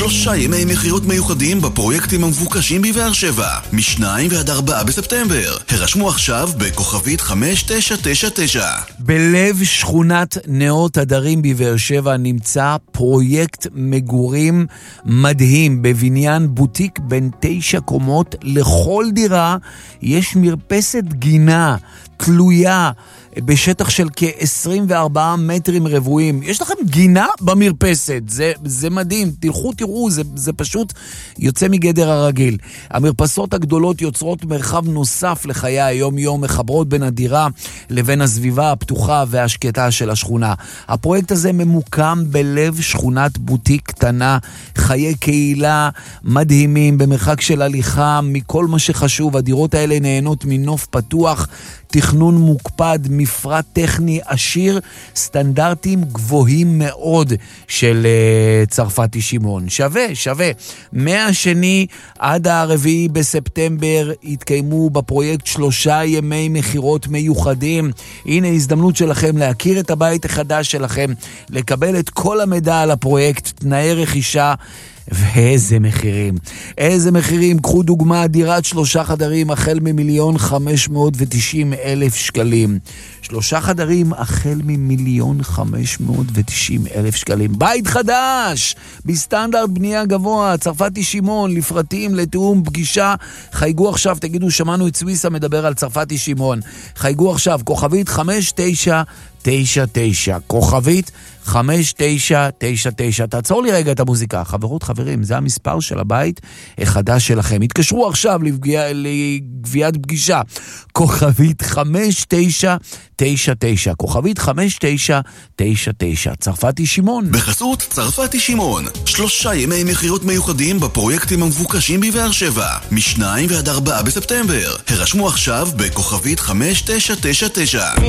3 ימי מחירות מיוחדים בפרויקטים המבוקשים בבאר שבע, מ2 ועד 4 בספטמבר. הרשמו עכשיו בכוכבית 5999. בלב שכונת נאות הדרים בבאר שבע נמצא פרויקט מגורים מדהים בבניין בוטיק בין 9 קומות. לכל דירה יש מרפסת גינה תלויה בשטח של כ-24 מטרים רבועים. יש לכם גינה במרפסת, זה מדהים, תלכו תראו, זה פשוט יוצא מגדר הרגיל. המרפסות הגדולות יוצרות מרחב נוסף לחיי היום-יום, מחברות בין הדירה לבין הסביבה הפתוחה והשקטה של השכונה. הפרויקט הזה ממוקם בלב שכונת בוטיק קטנה, חיי קהילה מדהימים, במרחק של הליכה מכל מה שחשוב. הדירות האלה נהנות מנוף פתוח, תכנון מוקפד, מפרט טכני עשיר, סטנדרטים גבוהים מאוד של צרפתי שמעון. שווה. מהשני עד 4 בספטמבר התקיימו בפרויקט 3 ימי מחירות מיוחדים. הנה הזדמנות שלכם להכיר את הבית החדש שלכם, לקבל את כל המידע על הפרויקט, תנאי רכישה, ואיזה מחירים. קחו דוגמה, דירת 3 חדרים החל מ1,590,000 שקלים. 3 חדרים החל מ1,590,000 שקלים. בית חדש בסטנדרט בנייה גבוה, צרפתי שמעון, לפרטים לתיאום פגישה חייגו עכשיו, תגידו שמענו את סוויסה מדבר על צרפתי שמעון, חייגו עכשיו כוכבית 5999, כוכבית 5999. תעצור לי רגע את המוזיקה. חברות, חברים, זה המספר של הבית החדש שלכם. התקשרו עכשיו לגביית פגישה. כוכבית 5999, כוכבית 5999. צרפתי שמעון. בחסות צרפתי שמעון, 3 ימי מחירות מיוחדים בפרויקטים המבוקשים בבאר שבע, מ2 ועד 4 בספטמבר. הרשמו עכשיו בכוכבית 5999.